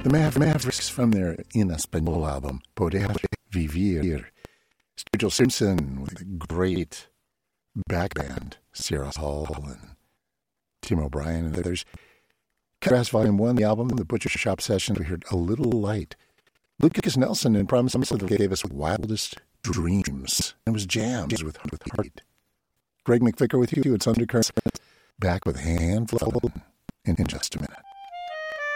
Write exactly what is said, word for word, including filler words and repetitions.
The Mavericks from their In Español album, Poder Vivir. Sturgill Simpson with a great back band, Sarah Hall and Tim O'Brien and others. Crass Volume one, the album, the Butcher Shop Session, we heard A Little Light. Lucas Nelson and Promise gave us Wildest Dreams. It was jams with, with Heart. Greg McVicker with you at Undercurrent. Back with Handful in just a minute.